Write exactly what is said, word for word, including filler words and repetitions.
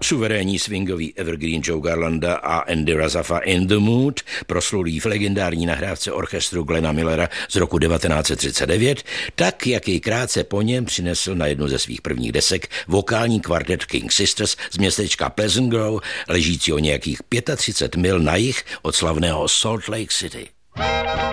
Suverénní swingový evergreen Joe Garlanda a Andy Razaffa In the Mood, proslulý v legendární nahrávce orchestru Glena Millera z roku devatenáct set třicet devět, tak jak jej krátce po něm přinesl na jednu ze svých prvních desek vokální kvartet King Sisters z městečka Pleasant Grove, ležícího nějakých třicet pět mil na jih od slavného Salt Lake City.